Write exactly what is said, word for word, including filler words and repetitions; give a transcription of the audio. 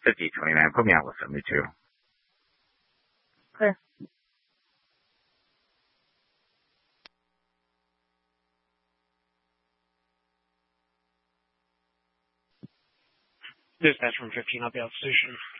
fifty twenty-nine. Put me out with seventy-two. Clear. Dispatch from fifteen, I'll be out station.